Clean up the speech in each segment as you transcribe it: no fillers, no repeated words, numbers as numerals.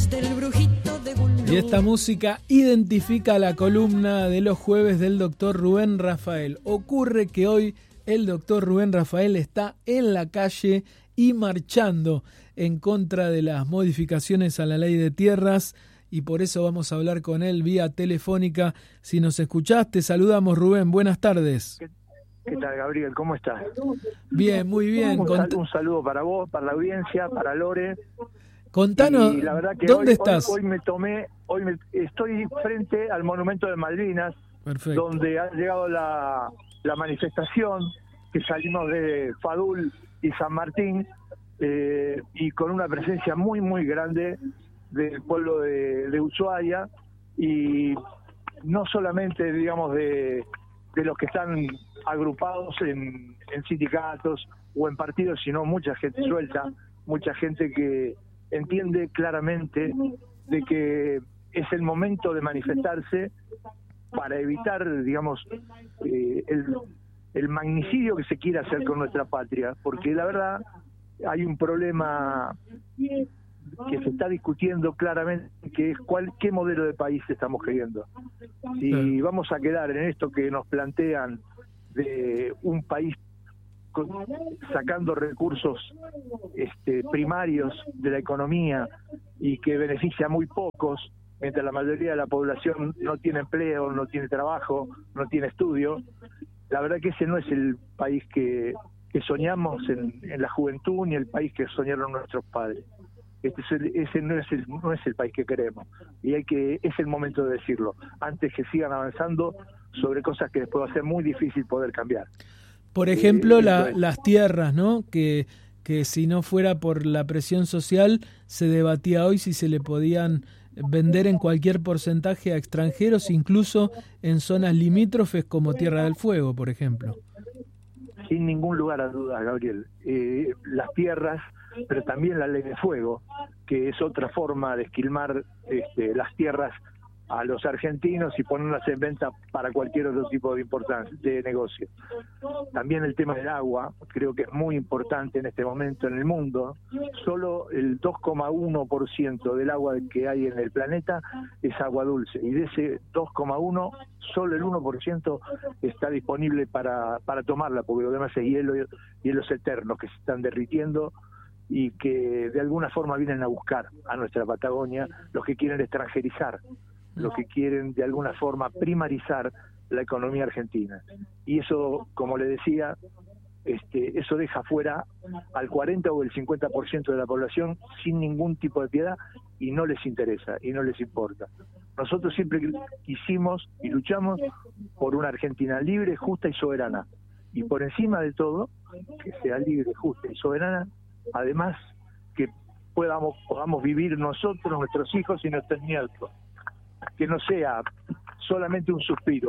del brujito de Bulú. Y esta música identifica la columna de los jueves del doctor Rubén Rafael. Ocurre que hoy el doctor Rubén Rafael está en la calle y marchando en contra de las modificaciones a la ley de tierras, y por eso vamos a hablar con él vía telefónica. Si nos escuchás, te saludamos, Rubén. Buenas tardes. ¿Qué tal, Gabriel? ¿Cómo estás? Bien, muy bien. Un saludo para vos, para la audiencia, para Lore. Contanos, y la verdad que ¿dónde estás? Hoy estoy frente al monumento de Malvinas. Perfecto. Donde ha llegado la manifestación, que salimos de Fadul y San Martín, y con una presencia muy, muy grande del pueblo de Ushuaia, y no solamente, digamos, de los que están agrupados en sindicatos o en partidos, sino mucha gente suelta, mucha gente que entiende claramente de que es el momento de manifestarse para evitar, digamos, el magnicidio que se quiere hacer con nuestra patria, porque la verdad hay un problema que se está discutiendo claramente, que es qué modelo de país estamos queriendo. Si vamos a quedar en esto que nos plantean de un país sacando recursos primarios de la economía y que beneficia a muy pocos, mientras la mayoría de la población no tiene empleo, no tiene trabajo, no tiene estudio, la verdad que ese no es el país que soñamos en la juventud, ni el país que soñaron nuestros padres. Ese no es el país que queremos, y es el momento de decirlo, antes que sigan avanzando sobre cosas que después va a ser muy difícil poder cambiar. Por ejemplo, las tierras, ¿no? Que si no fuera por la presión social, se debatía hoy si se le podían vender en cualquier porcentaje a extranjeros, incluso en zonas limítrofes como Tierra del Fuego, por ejemplo. Sin ningún lugar a dudas, Gabriel. Las tierras, pero también la ley de fuego, que es otra forma de esquilmar las tierras a los argentinos y ponerlas en venta para cualquier otro tipo de negocio. También el tema del agua, creo que es muy importante en este momento en el mundo. Solo el 2,1% del agua que hay en el planeta es agua dulce, y de ese 2,1, solo el 1% está disponible para tomarla, porque lo demás es hielos eternos que se están derritiendo y que de alguna forma vienen a buscar a nuestra Patagonia los que quieren extranjerizar, los que quieren de alguna forma primarizar la economía argentina. Y eso, como le decía, eso deja fuera al 40 o el 50% de la población sin ningún tipo de piedad, y no les interesa y no les importa. Nosotros siempre quisimos y luchamos por una Argentina libre, justa y soberana, y por encima de todo, que sea libre, justa y soberana, además que podamos vivir nosotros, nuestros hijos y nuestros nietos, que no sea solamente un suspiro.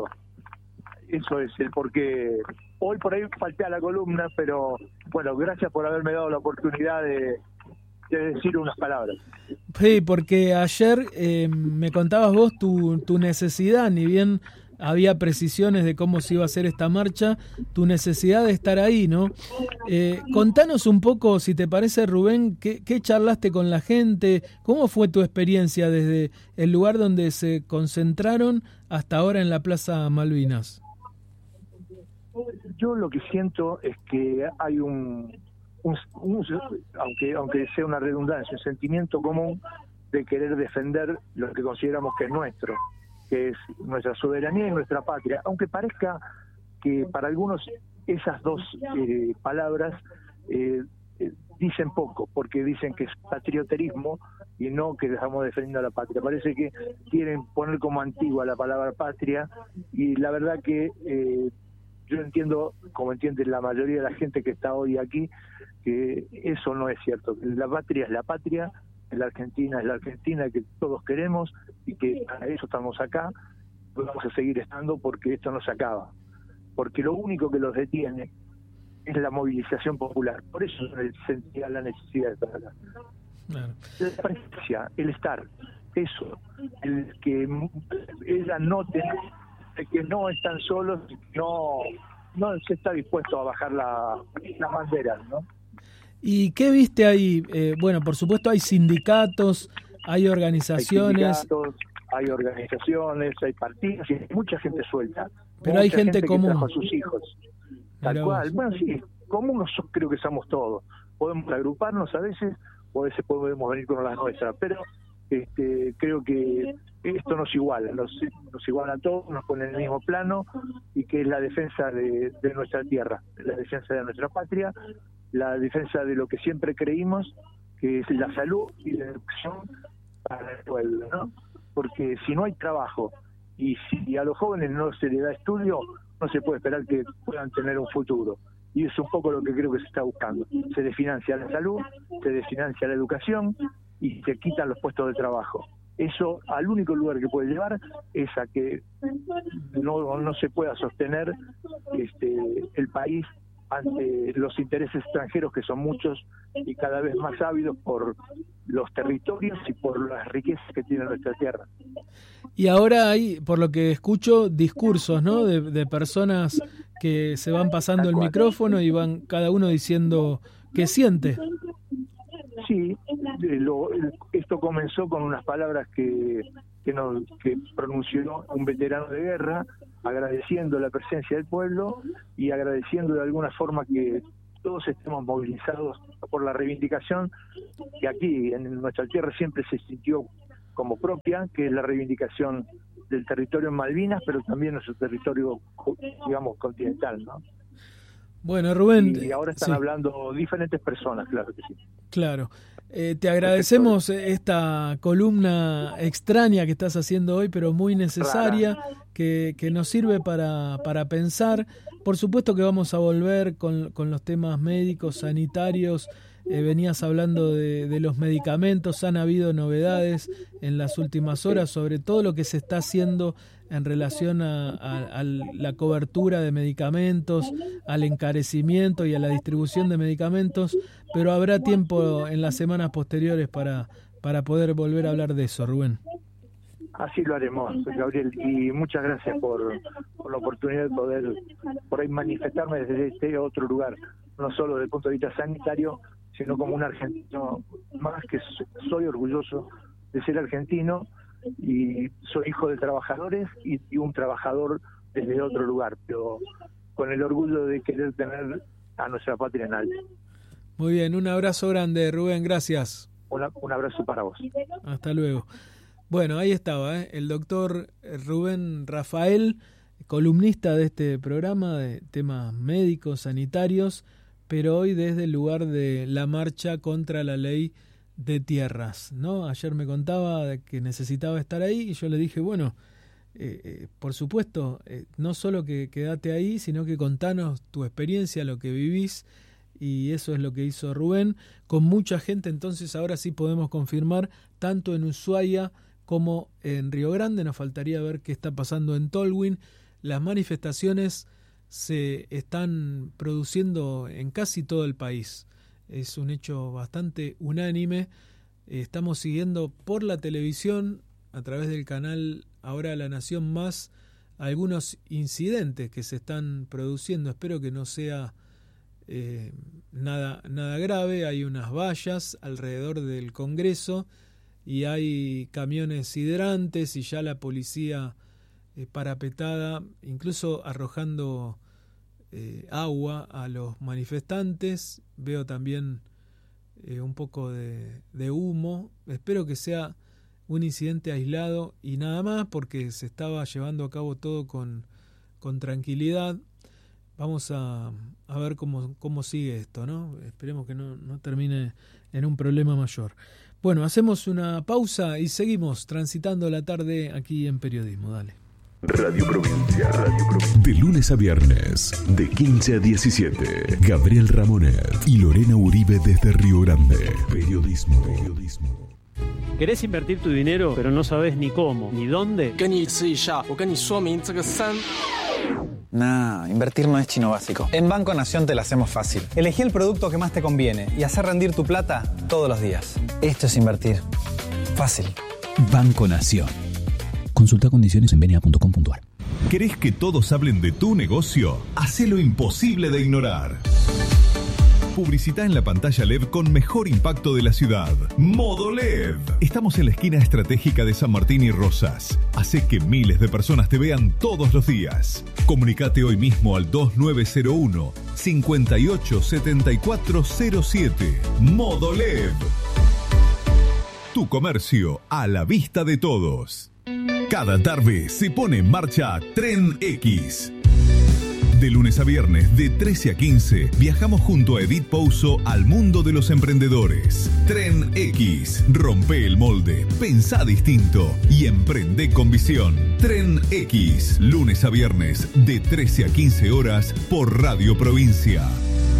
Eso es el porqué. Hoy por ahí falté a la columna, pero bueno, gracias por haberme dado la oportunidad de decir unas palabras. Sí, porque ayer me contabas vos tu necesidad, ni bien había precisiones de cómo se iba a hacer esta marcha, tu necesidad de estar ahí, ¿no? Contanos un poco, si te parece, Rubén, ¿qué charlaste con la gente? ¿Cómo fue tu experiencia desde el lugar donde se concentraron hasta ahora en la Plaza Malvinas? Yo lo que siento es que hay aunque sea una redundancia, un sentimiento común de querer defender lo que consideramos que es nuestro, que es nuestra soberanía y nuestra patria, aunque parezca que para algunos esas dos palabras dicen poco, porque dicen que es patrioterismo y no que estamos defendiendo a la patria. Parece que quieren poner como antigua la palabra patria, y la verdad que yo entiendo, como entiende la mayoría de la gente que está hoy aquí, que eso no es cierto. La patria es la patria, la Argentina es la Argentina que todos queremos, y que para eso estamos acá, vamos a seguir estando, porque esto no se acaba. Porque lo único que los detiene es la movilización popular. Por eso sentía la necesidad de estar acá. Claro. La presencia, el estar, eso, el que ellas noten que no están solos, no se está dispuesto a bajar las banderas, ¿no? ¿Y qué viste ahí? Bueno, por supuesto hay sindicatos, hay organizaciones. Hay organizaciones, hay partidos, y hay mucha gente suelta. Pero hay gente común. Que trajo a sus hijos. Tal cual. Bueno, sí, común creo que somos todos. Podemos agruparnos a veces podemos venir con las nuestras, pero creo que esto nos iguala, nos iguala a todos, nos pone en el mismo plano, y que es la defensa de nuestra tierra, la defensa de nuestra patria, la defensa de lo que siempre creímos, que es la salud y la educación para el pueblo, ¿no? Porque si no hay trabajo y si a los jóvenes no se les da estudio, no se puede esperar que puedan tener un futuro. Y es un poco lo que creo que se está buscando. Se desfinancia la salud, se desfinancia la educación y se quitan los puestos de trabajo. Eso al único lugar que puede llevar es a que no se pueda sostener el país ante los intereses extranjeros, que son muchos y cada vez más ávidos por los territorios y por las riquezas que tiene nuestra tierra. Y ahora hay, por lo que escucho, discursos, ¿no? De personas que se van pasando el micrófono y van cada uno diciendo qué siente. Sí, esto comenzó con unas palabras que pronunció un veterano de guerra, agradeciendo la presencia del pueblo y agradeciendo de alguna forma que todos estemos movilizados por la reivindicación que aquí en nuestra tierra siempre se sintió como propia, que es la reivindicación del territorio en Malvinas, pero también nuestro territorio, digamos, continental, ¿no? Bueno, Rubén... Y ahora están hablando diferentes personas, claro que sí. Claro. Te agradecemos esta columna extraña que estás haciendo hoy, pero muy necesaria, que nos sirve para pensar. Por supuesto que vamos a volver con los temas médicos, sanitarios. Venías hablando de los medicamentos, han habido novedades en las últimas horas sobre todo lo que se está haciendo en relación a la cobertura de medicamentos, al encarecimiento y a la distribución de medicamentos, pero habrá tiempo en las semanas posteriores para poder volver a hablar de eso, Rubén. Así lo haremos, Gabriel, y muchas gracias por la oportunidad de poder por ahí manifestarme desde este otro lugar, no solo desde el punto de vista sanitario, sino como un argentino más, que soy orgulloso de ser argentino y soy hijo de trabajadores y un trabajador desde otro lugar, pero con el orgullo de querer tener a nuestra patria en alto. Muy bien, un abrazo grande, Rubén, gracias. Un abrazo para vos. Hasta luego. Bueno, ahí estaba, el doctor Rubén Rafael, columnista de este programa de temas médicos, sanitarios, pero hoy desde el lugar de la marcha contra la ley de tierras, ¿no? Ayer me contaba de que necesitaba estar ahí y yo le dije, bueno, por supuesto, no solo que quedate ahí, sino que contanos tu experiencia, lo que vivís, y eso es lo que hizo Rubén, con mucha gente. Entonces ahora sí podemos confirmar, tanto en Ushuaia como en Río Grande. Nos faltaría ver qué está pasando en Tolwyn. Las manifestaciones se están produciendo en casi todo el país. Es un hecho bastante unánime. Estamos siguiendo por la televisión, a través del canal ahora La Nación Más, algunos incidentes que se están produciendo. Espero que no sea nada grave. Hay unas vallas alrededor del Congreso y hay camiones hidrantes y ya la policía parapetada, incluso arrojando agua a los manifestantes. Veo también un poco de humo. Espero que sea un incidente aislado y nada más, porque se estaba llevando a cabo todo con tranquilidad. Vamos a ver cómo sigue esto, ¿no? Esperemos que no termine en un problema mayor. Bueno, hacemos una pausa y seguimos transitando la tarde aquí en Periodismo. Dale. Radio Provincia. De lunes a viernes, de 15 a 17. Gabriel Ramonet y Lorena Uribe desde Río Grande. Periodismo. ¿Querés invertir tu dinero, pero no sabes ni cómo, ni dónde? Nah, invertir no es chino básico. En Banco Nación te la hacemos fácil. Elegí el producto que más te conviene y hacer rendir tu plata todos los días. Esto es invertir. Fácil. Banco Nación. Consulta condiciones en bna.com.ar. ¿Querés que todos hablen de tu negocio? Hacé lo imposible de ignorar. Publicita en la pantalla LED con mejor impacto de la ciudad. Modo LED. Estamos en la esquina estratégica de San Martín y Rosas. Hace que miles de personas te vean todos los días. Comunicate hoy mismo al 2901 587407. Modo LED. Tu comercio a la vista de todos. Cada tarde se pone en marcha Tren X. De lunes a viernes, de 13 a 15, viajamos junto a Edith Pouso al mundo de los emprendedores. Tren X. Rompe el molde, pensá distinto y emprende con visión. Tren X. Lunes a viernes, de 13 a 15 horas, por Radio Provincia.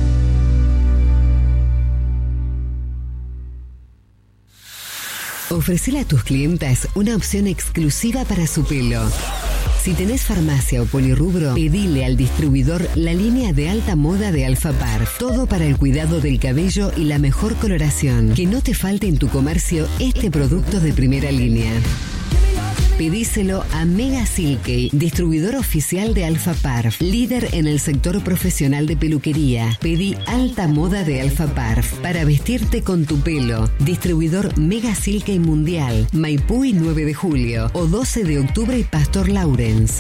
Ofrecele a tus clientas una opción exclusiva para su pelo. Si tenés farmacia o polirrubro, pedile al distribuidor la línea de alta moda de Alfa Parf. Todo para el cuidado del cabello y la mejor coloración. Que no te falte en tu comercio este producto de primera línea. Pedíselo a Mega Silkey, distribuidor oficial de Alfa Parf, líder en el sector profesional de peluquería. Pedí alta moda de Alfa Parf para vestirte con tu pelo. Distribuidor Mega Silkey Mundial, Maipú y 9 de julio, o 12 de octubre y Pastor Lawrence.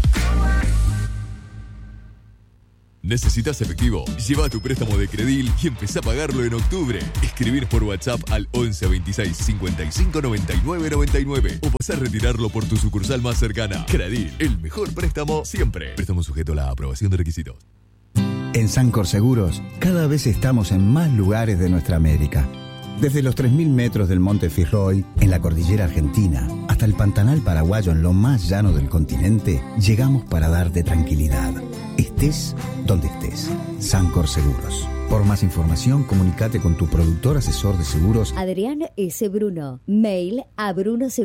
¿Necesitas efectivo? Lleva tu préstamo de Credil y empezá a pagarlo en octubre. Escribir por WhatsApp al 11 26 55 99 99 o pasá a retirarlo por tu sucursal más cercana. Credil, el mejor préstamo siempre. Préstamo sujeto a la aprobación de requisitos. En Sancor Seguros, cada vez estamos en más lugares de nuestra América. Desde los 3.000 metros del Monte Fitzroy, en la cordillera argentina, hasta el Pantanal paraguayo en lo más llano del continente, llegamos para darte tranquilidad. Estés donde estés. Sancor Seguros. Por más información, comunícate con tu productor asesor de seguros. Adrián S. Bruno. Mail a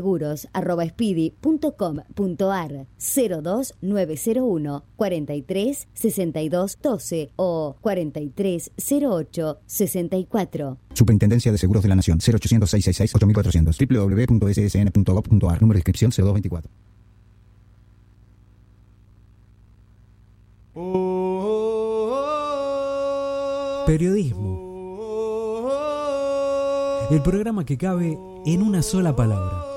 brunoseguros@speedy.com.ar 02901 43 62 12 o 43 08 64. Superintendencia de Seguros de la Nación. 0800 666 8400. www.ssn.gov.ar. Número de inscripción 0224. Periodismo. El programa que cabe en una sola palabra.